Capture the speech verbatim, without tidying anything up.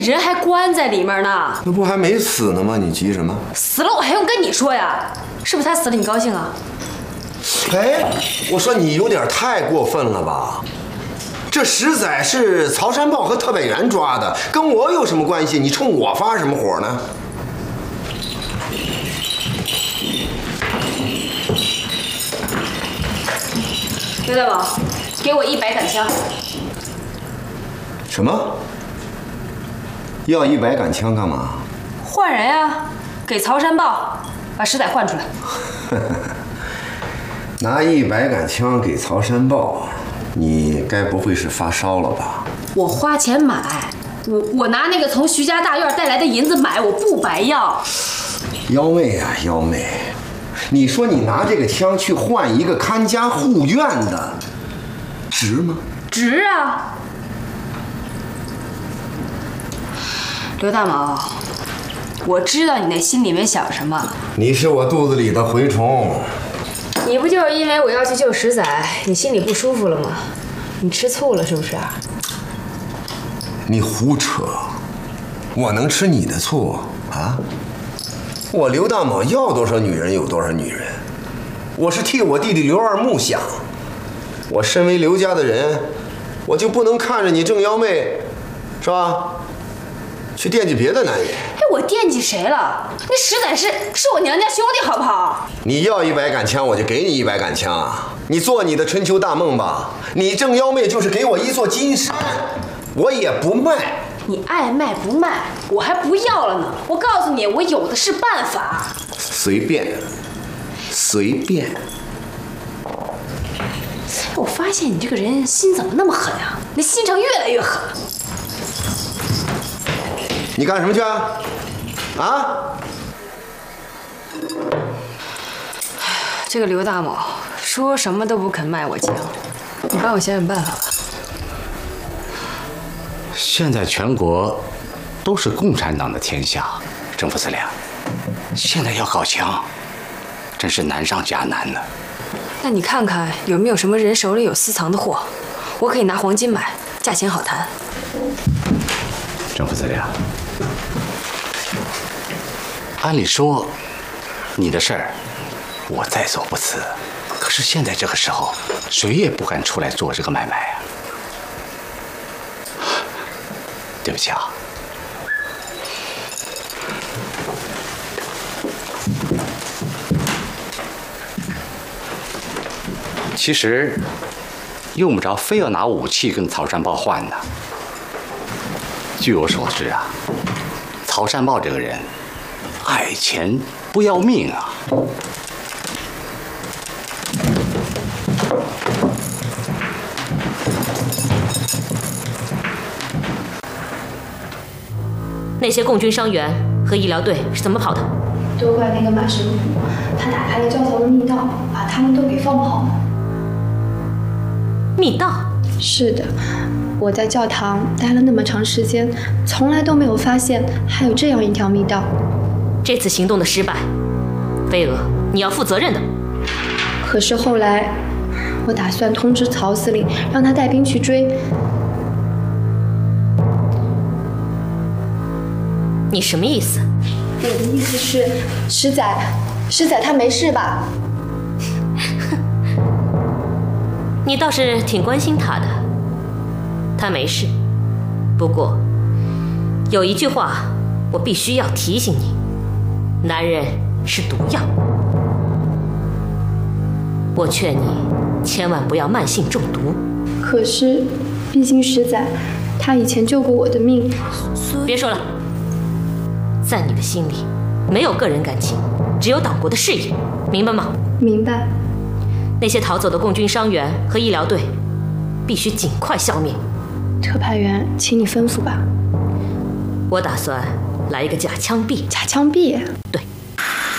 人还关在里面呢。 那不还没死呢吗？你急什么？ 死了我还用跟你说呀？是不是他死了你高兴啊？ 哎，我说你有点太过分了吧？这石仔是曹山豹和特派员抓的，跟我有什么关系？你冲我发什么火呢？ 刘大宝，给我一百杆枪。 什么？要一百杆枪干嘛？ 换人啊，给曹山豹把石仔换出来。 拿一百杆枪给曹山豹，你该不会是发烧了吧？ 我花钱买，我我拿那个从徐家大院带来的银子买，我不白要。 幺妹啊，幺妹，你说你拿这个枪去换一个看家护院的，值吗？ 值啊！刘大毛，我知道你那心里面想什么。 你是我肚子里的蛔虫。 你不就是因为我要去救石仔，你心里不舒服了吗？你吃醋了是不是啊？ 你胡扯！我能吃你的醋啊？我刘大毛要多少女人有多少女人，我是替我弟弟刘二木想。我身为刘家的人，我就不能看着你郑幺妹，是吧？去惦记别的男人。 哎，我惦记谁了？那石仔是是我娘家兄弟，好不好？ 你要一百杆枪，我就给你一百杆枪啊！你做你的春秋大梦吧。你郑幺妹就是给我一座金山，我也不卖。 你爱卖不卖，我还不要了呢。我告诉你，我有的是办法。 随便，随便。 我发现你这个人心怎么那么狠啊？那心肠越来越狠。 你干什么去啊？啊？ 这个刘大某说什么都不肯卖我枪，你帮我想想办法吧。 现在全国都是共产党的天下，郑副司令，现在要搞枪，真是难上加难呢。 那你看看有没有什么人手里有私藏的货，我可以拿黄金买，价钱好谈。 郑副司令，按理说，你的事儿我在所不辞，可是现在这个时候，谁也不敢出来做这个买卖啊。对不起啊。其实用不着非要拿武器跟曹山豹换的。据我所知啊，曹山豹这个人爱钱不要命啊。 那些共军伤员和医疗队是怎么跑的？ 都怪那个马神父，他打开了教堂的密道，把他们都给放跑了。 密道？ 是的，我在教堂待了那么长时间，从来都没有发现还有这样一条密道。 这次行动的失败，飞蛾，你要负责任的。 可是后来，我打算通知曹司令，让他带兵去追。 你什么意思？ 我的意思是，石仔，石仔他没事吧？ 你倒是挺关心他的。他没事，不过有一句话我必须要提醒你：男人是毒药。我劝你千万不要慢性中毒。 可是，毕竟石仔他以前救过我的命。 别说了。在你的心里，没有个人感情，只有党国的事业，明白吗？ 明白。 那些逃走的共军伤员和医疗队，必须尽快消灭。 特派员，请你吩咐吧。 我打算来一个假枪毙。 假枪毙？ 对。